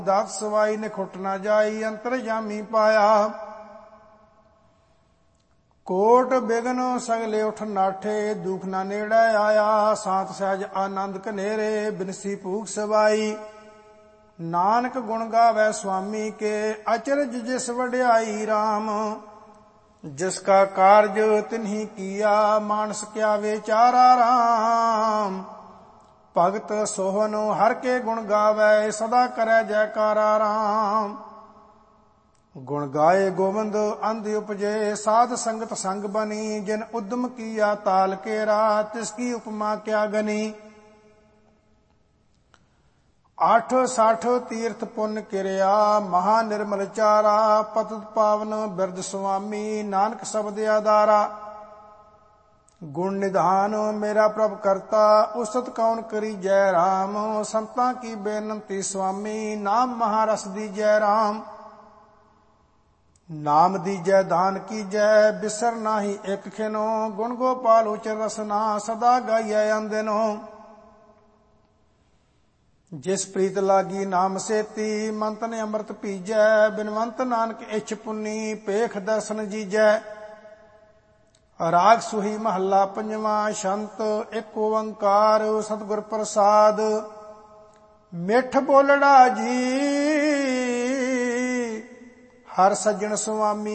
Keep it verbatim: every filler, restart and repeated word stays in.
ਦਾਤ ਸਵਾਈ ਨਿਖੁੱਟ ਨਾ ਜਾਈ, ਅੰਤਰਜਾਮੀ ਪਾਇਆ। ਕੋਟ ਬਿਗਨ ਸਗਲੇ ਉਠ ਨਾਠੇ, ਦੁਖ ਨਾ ਨੇੜੇ ਆਇਆ। ਸਾਤ ਸਹਿਜ ਆਨੰਦ ਕਨੇਰੇ, ਬਿਨਸੀ ਭੂਖ ਸਵਾਈ। ਨਾਨਕ ਗੁਣ ਗਾਵੈ ਸੁਆਮੀ ਕੇ, ਅਚਰਜ ਜਿਸ ਵਡਿਆਈ। ਰਾਮ ਜਿਸ ਕਾ ਕਾਰਜ ਤਿਨਹੀ ਕੀਆ, ਮਾਨਸ ਕਿਆ ਵਿਚਾਰਾ। ਰਾਮ ਭਗਤ ਸੋਹਨ ਹਰ ਕੇ ਗੁਣ ਗਾਵੈ, ਸਦਾ ਕਰੈ ਜੈਕਾਰਾ। ਰਾਮ ਗੁਣ ਗਾਏ ਗੋਬਿੰਦ ਅੰਧ ਉਪਜੇ, ਸਾਧ ਸੰਗਤ ਸੰਗ ਬਨੀ। ਜਿਨ ਉਦਮ ਕੀਆ ਤਾਲ ਕੇਰਾ, ਤਿਸ ਕੀ ਉਪਮਾ ਕਿਆ ਗਨੀ। ਅੱਠ ਸੱਠ ਤੀਰਥ ਪੁੰਨ ਕਿਰਿਆ, ਮਹਾ ਨਿਰਮਲ ਚਾਰਾ। ਪਤਿਤ ਪਾਵਨ ਬਿਰਦ ਸੁਆਮੀ, ਨਾਨਕ ਸ਼ਬਦ ਆਧਾਰਾ। ਗੁਣ ਨਿਧਾਨ ਮੇਰਾ ਪ੍ਰਭ ਕਰਤਾ, ਉਸਤ ਕੌਣ ਕਰੀ ਜੈ। ਰਾਮ ਸੰਤਾਂ ਕੀ ਬੇਨੰਤੀ ਸੁਆਮੀ, ਨਾਮ ਮਹਾਰਸ ਦੀ ਜੈ। ਰਾਮ ਨਾਮ ਦੀ ਜੈ ਦਾਨ ਕੀ ਜੈ, ਬਿਸਰ ਨਾਹੀ ਇੱਕ ਖਿਨੋ। ਗੁਣ ਗੋਪਾਲ ਉਚਰ ਰਸਨਾ, ਸਦਾ ਗਾਈਐ ਅੰਦਿਨੋ। ਜਿਸ ਪ੍ਰੀਤ ਲਾਗੀ ਨਾਮ ਸੇਤੀ, ਮੰਤ ਨੇ ਅੰਮ੍ਰਿਤ ਪੀਜੈ। ਬਿਨਵੰਤ ਨਾਨਕ ਇੱਛ ਪੁੰਨੀ, ਪੇਖ ਦਰਸ਼ਨ ਜੀਜੈ। ਰਾਗ ਸੁਹੀ ਮਹੱਲਾ ਪੰਜਵਾਂ। ਸ਼ੰਤ ਇੱਕ ਓੰਕਾਰ ਸਤਿਗੁਰ ਪ੍ਰਸਾਦ, ਮਿੱਠ ਬੋਲੜਾ ਜੀ। ਹਰ ਸੱਜਣ ਸੁਆਮੀ